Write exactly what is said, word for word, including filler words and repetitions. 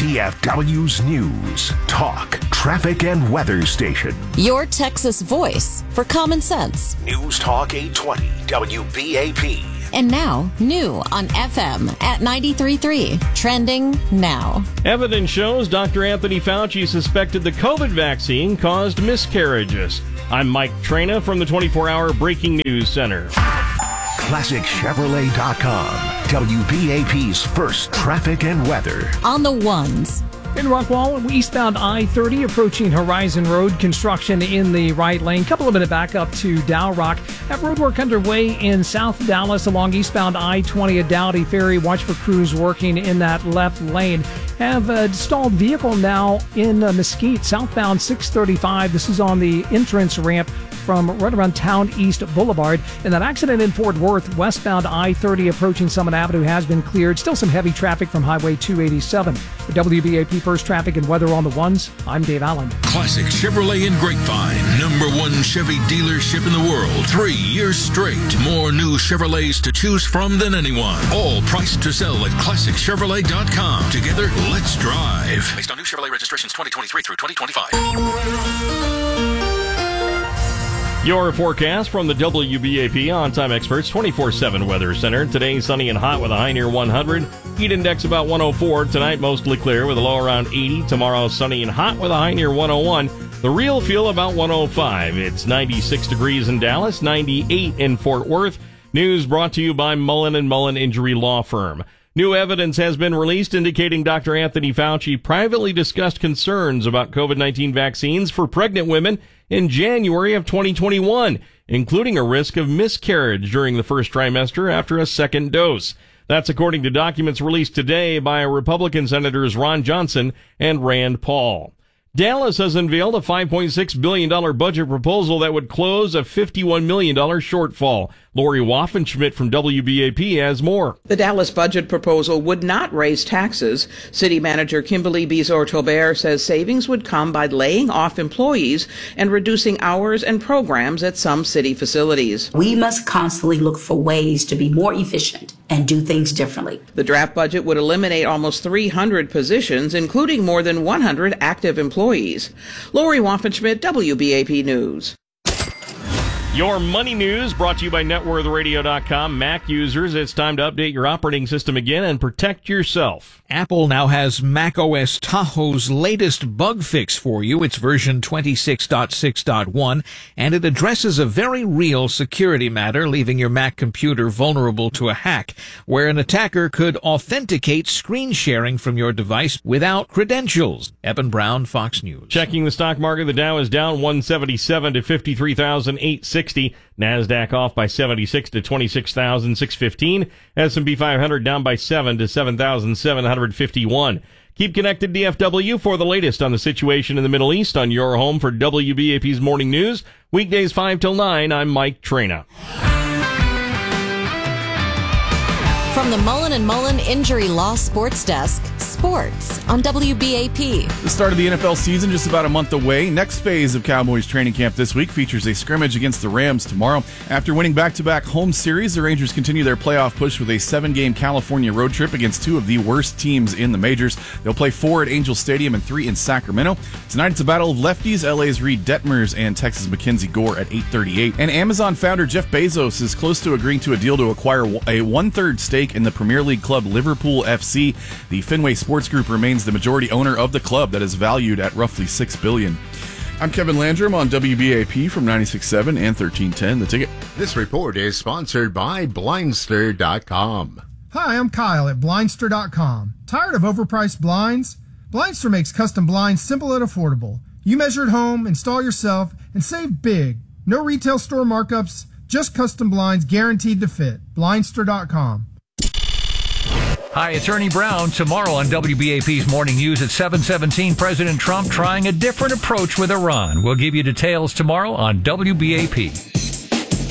D F W's News, Talk, Traffic, and Weather Station. Your Texas voice for common sense. News Talk eight twenty W B A P. And now, new on F M at ninety-three point three. Trending now. Evidence shows Doctor Anthony Fauci suspected the COVID vaccine caused miscarriages. I'm Mike Trena from the twenty-four hour Breaking News Center. Classic Chevrolet dot com. W B A P's first traffic and weather. On the ones. In Rockwall, eastbound I thirty approaching Horizon Road, construction in the right lane. Couple of minute back up to Dow Rock. That roadwork underway in South Dallas along eastbound I twenty at Dowdy Ferry. Watch for crews working in that left lane. Have a stalled vehicle now in uh, Mesquite, southbound six thirty-five. This is on the entrance ramp from right around Town East Boulevard. And that accident in Fort Worth, westbound I thirty approaching Summit Avenue has been cleared. Still some heavy traffic from Highway two eighty-seven. For W B A P First Traffic and Weather on the Ones, I'm Dave Allen. Classic Chevrolet in Grapevine. Number one Chevy dealership in the world. Three years straight. More new Chevrolets to choose from than anyone. All priced to sell at Classic Chevrolet dot com. Together, let's drive. Based on new Chevrolet registrations twenty twenty-three through twenty twenty-five. Your forecast from the W B A P On-Time Experts twenty-four seven Weather Center. Today, sunny and hot with a high near one hundred. Heat index about one oh four. Tonight, mostly clear with a low around eighty. Tomorrow, sunny and hot with a high near one oh one. The real feel about one oh five. It's ninety-six degrees in Dallas, ninety-eight in Fort Worth. News brought to you by Mullen and Mullen Injury Law Firm. New evidence has been released indicating Doctor Anthony Fauci privately discussed concerns about COVID nineteen vaccines for pregnant women in January of twenty twenty-one, including a risk of miscarriage during the first trimester after a second dose. That's according to documents released today by Republican Senators Ron Johnson and Rand Paul. Dallas has unveiled a five point six billion dollars budget proposal that would close a fifty-one million dollars shortfall. Lori Waffenschmidt from W B A P has more. The Dallas budget proposal would not raise taxes. City Manager Kimberly Bizor-Tobert says savings would come by laying off employees and reducing hours and programs at some city facilities. We must constantly look for ways to be more efficient and do things differently. The draft budget would eliminate almost three hundred positions, including more than one hundred active employees. Lori Waffenschmidt, W B A P News. Your money news brought to you by net worth radio dot com. Mac users, it's time to update your operating system again and protect yourself. Apple now has macOS Tahoe's latest bug fix for you. It's version twenty-six point six point one, and it addresses a very real security matter, leaving your Mac computer vulnerable to a hack, where an attacker could authenticate screen sharing from your device without credentials. Eben Brown, Fox News. Checking the stock market, the Dow is down one seventy-seven to fifty-three thousand eight hundred sixty. NASDAQ off by seventy-six to twenty-six thousand six hundred fifteen. S and P five hundred down by seven to seven thousand seven hundred fifty-one. Keep connected D F W for the latest on the situation in the Middle East on your home for W B A P's Morning News. Weekdays five till nine, I'm Mike Trena. From the Mullen and Mullen Injury Law Sports Desk, sports on W B A P. The start of the N F L season just about a month away. Next phase of Cowboys training camp this week features a scrimmage against the Rams tomorrow. After winning back-to-back home series, the Rangers continue their playoff push with a seven-game California road trip against two of the worst teams in the majors. They'll play four at Angel Stadium and three in Sacramento. Tonight it's a battle of lefties, L A's Reed Detmers and Texas Mackenzie Gore at eight thirty-eight. And Amazon founder Jeff Bezos is close to agreeing to a deal to acquire a one-third stake in the Premier League club Liverpool F C. The Fenway Sports Group remains the majority owner of the club that is valued at roughly six billion dollars. I'm Kevin Landrum on W B A P from ninety-six point seven and thirteen ten. The Ticket. This report is sponsored by Blindster dot com. Hi, I'm Kyle at Blindster dot com. Tired of overpriced blinds? Blindster makes custom blinds simple and affordable. You measure at home, install yourself, and save big. No retail store markups, just custom blinds guaranteed to fit. Blindster dot com. Hi, it's Ernie Brown. Tomorrow on W B A P's Morning News at seven seventeen, President Trump trying a different approach with Iran. We'll give you details tomorrow on W B A P.